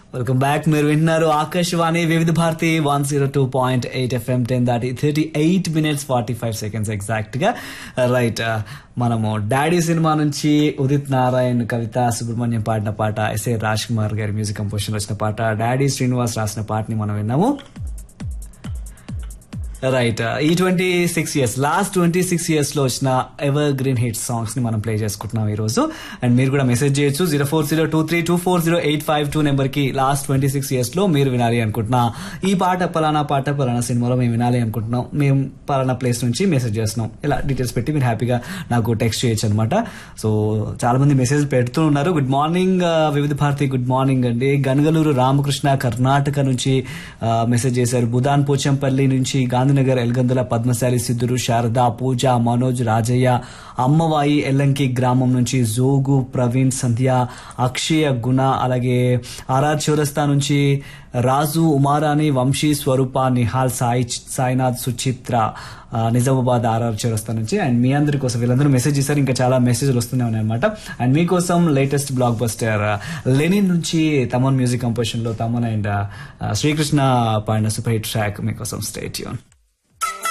Welcome back. మీరు వింటున్నారు ఆకాశవాణి వివిధ Bharati 102.8 FM 10:38 minutes 45 seconds exact గా. రైట్, మనము డాడీ సినిమా నుంచి ఉదిత్ నారాయణ్, కవిత సుబ్రహ్మణ్యం పాడిన పాట, ఎస్ఏ రాజ్ కుమార్ గారి మ్యూజిక్ కంపోజిషన్ వచ్చిన పాట, డాడీ శ్రీనివాస్ రాసిన పాటని మనం విన్నాము. రైట్, ఈ 26 years లాస్ట్ 26 years లో వచ్చిన ఎవర్ గ్రీన్ హిట్ సాంగ్స్ ని మనం ప్లే చేసుకుంటున్నాం ఈ రోజు. అండ్ మీరు కూడా మెసేజ్ చేయొచ్చు 0402324085 నెంబర్ కి. లాస్ట్ 26 years లో మీరు వినాలి అనుకుంటున్నా ఈ పాట, పలానా సినిమాలో మేము వినాలి అనుకుంటున్నాం, మేము పలానా ప్లేస్ నుంచి మెసేజ్ చేస్తున్నాం, ఇలా డీటెయిల్స్ పెట్టి మీరు హ్యాపీగా నాకు టెక్స్ట్ చేయొచ్చు అనమాట. సో చాలా మంది మెసేజ్ పెడుతూ ఉన్నారు. గుడ్ మార్నింగ్ వివిధ భారతి, గుడ్ మార్నింగ్ అండి. గనగలూరు రామకృష్ణ కర్ణాటక నుంచి మెసేజ్ చేశారు. బుదాన్ పోచంపల్లి నుంచి, గాంధీనగర్ ఎల్గందుల పద్మశాలి సిద్ధురు, శారద, పూజ, మనోజ్, రాజయ్య, అమ్మవాయి ఎల్లంకి గ్రామం నుంచి జోగు, ప్రవీణ్, సంధ్య, అక్షయ, గుణ, అలాగే ఆర్ఆర్ చౌరస్తా నుంచి రాజు, ఉమారాణి, వంశీ, స్వరూప, నిహాల్, సాయినాథ్, సుచిత్ర, నిజామాబాద్ ఆర్ఆర్ చౌరస్తా నుంచి. అండ్ మీ అందరి కోసం వీళ్ళందరూ మెసేజ్ చేశారు. ఇంకా చాలా మెసేజ్లు వస్తూనే ఉన్నాయి అనమాట. అండ్ మీకోసం లేటెస్ట్ బ్లాక్ బస్టర్ లెనిన్ నుంచి తమన్ మ్యూజిక్ కంపోజిషన్ లో తమన్ అండ్ శ్రీకృష్ణ పాడిన సూపర్ హిట్ ట్రాక్ మీకోసం. Stay tune.